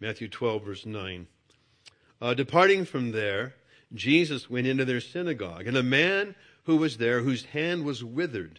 Matthew 12, verse 9. Departing from there, Jesus went into their synagogue, and a man who was there whose hand was withered.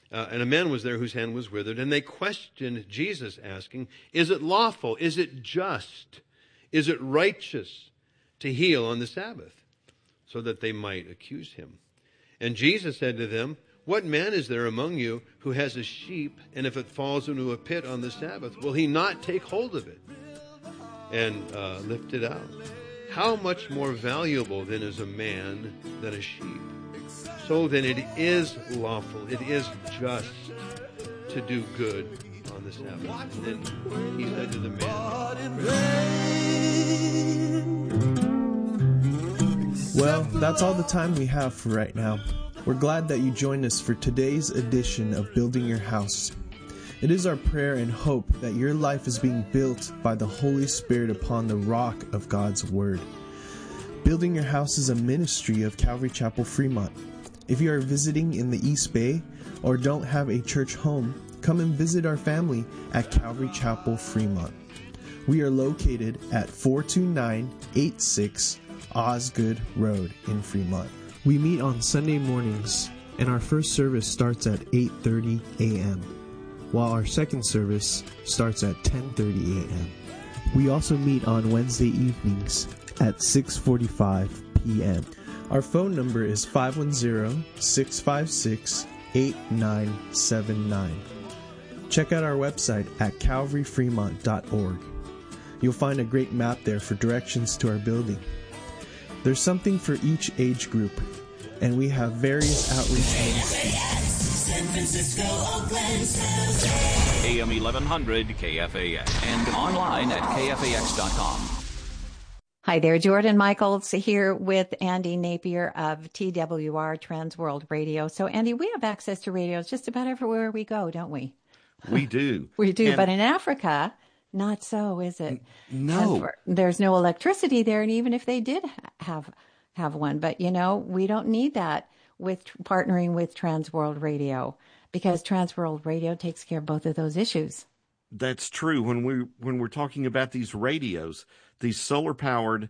And they questioned Jesus, asking, "Is it lawful? Is it just? Is it righteous to heal on the Sabbath?" So that they might accuse him. And Jesus said to them, "What man is there among you who has a sheep, and if it falls into a pit on the Sabbath, will he not take hold of it and lift it out? How much more valuable then is a man than a sheep? So then it is lawful, it is just to do good on the Sabbath." And then he said to the man, Well, that's all the time we have for right now. We're glad that you joined us for today's edition of Building Your House. It is our prayer and hope that your life is being built by the Holy Spirit upon the rock of God's Word. Building Your House is a ministry of Calvary Chapel, Fremont. If you are visiting in the East Bay or don't have a church home, come and visit our family at Calvary Chapel, Fremont. We are located at 42986 Osgood Road in Fremont. We meet on Sunday mornings, and our first service starts at 8:30 a.m., while our second service starts at 10:30 a.m. We also meet on Wednesday evenings at 6:45 p.m. Our phone number is 510-656-8979. Check out our website at calvaryfremont.org. You'll find a great map there for directions to our building. There's something for each age group, and we have various outreach ministries. San Francisco, Oakland, AM 1100 KFAX and online at KFAX.com. Hi there, Jordan Michaels here with Andy Napier of TWR Trans World Radio. So, Andy, we have access to radios just about everywhere we go, don't we? We do. We do, but in Africa, not so, is it? No. There's no electricity there, and even if they did have one. But, you know, we don't need that with partnering with Trans World Radio, because Trans World Radio takes care of both of those issues. That's true. When we're talking about these radios, these solar-powered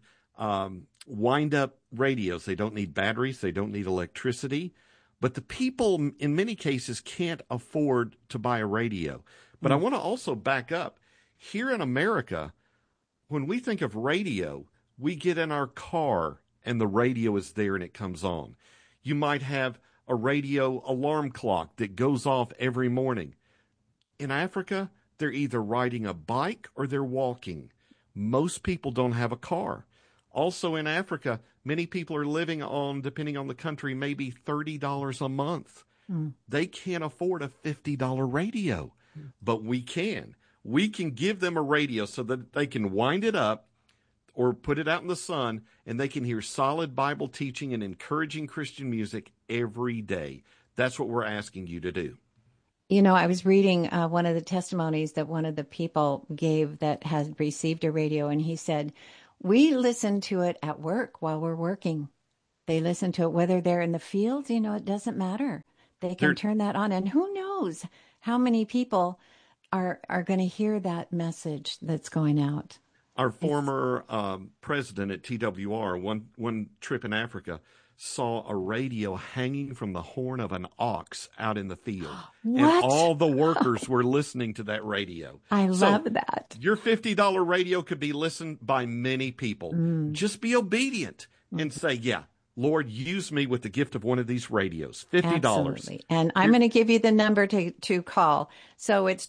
wind-up radios, they don't need batteries, they don't need electricity, but the people in many cases can't afford to buy a radio. But I want to also back up. Here in America, when we think of radio, we get in our car and the radio is there and it comes on. You might have a radio alarm clock that goes off every morning. In Africa, they're either riding a bike or they're walking. Most people don't have a car. Also in Africa, many people are living on, depending on the country, maybe $30 a month. They can't afford a $50 radio, but we can. We can give them a radio so that they can wind it up or put it out in the sun, and they can hear solid Bible teaching and encouraging Christian music every day. That's what we're asking you to do. You know, I was reading one of the testimonies that one of the people gave that has received a radio, and he said, we listen to it at work while we're working. They listen to it whether they're in the fields, you know, it doesn't matter. They can turn that on, and who knows how many people are going to hear that message that's going out. Our former president at TWR, one trip in Africa, saw a radio hanging from the horn of an ox out in the field. What? And all the workers were listening to that radio. I love that. Your $50 radio could be listened by many people. Just be obedient and say, yeah, Lord, use me with the gift of one of these radios. $50. Absolutely. And I'm going to give you the number to call. So it's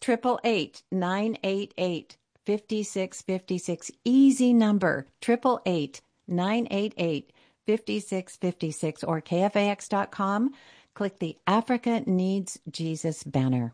888-988-5656. Easy number, 888-988-5656, or KFAX.com. Click the Africa Needs Jesus banner.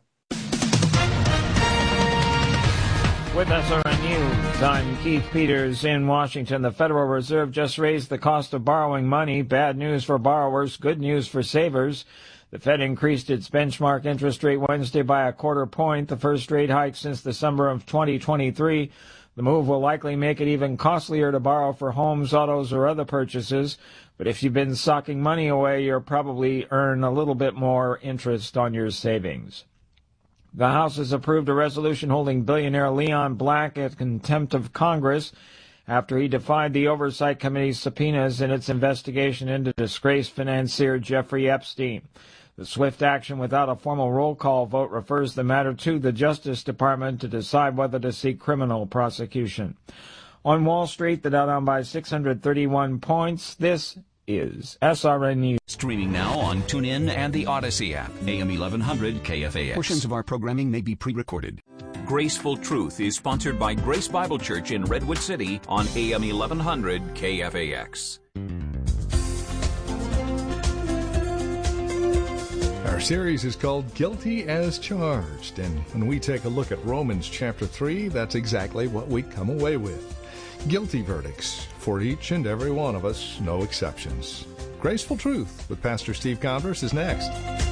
With SRN News, I'm Keith Peters in Washington. The Federal Reserve just raised the cost of borrowing money. Bad news for borrowers, good news for savers. The Fed increased its benchmark interest rate Wednesday by a quarter point, the first rate hike since the summer of 2023. The move will likely make it even costlier to borrow for homes, autos, or other purchases. But if you've been socking money away, you'll probably earn a little bit more interest on your savings. The House has approved a resolution holding billionaire Leon Black in contempt of Congress after he defied the Oversight Committee's subpoenas in its investigation into disgraced financier Jeffrey Epstein. The swift action without a formal roll call vote refers the matter to the Justice Department to decide whether to seek criminal prosecution. On Wall Street, the Dow down by 631 points. This is SRN News. Streaming now on TuneIn and the Odyssey app. AM 1100 KFAX. Portions of our programming may be pre-recorded. Graceful Truth is sponsored by Grace Bible Church in Redwood City on AM 1100 KFAX. Our series is called Guilty as Charged, and when we take a look at Romans chapter 3, that's exactly what we come away with. Guilty verdicts for each and every one of us, no exceptions. Graceful Truth with Pastor Steve Converse is next.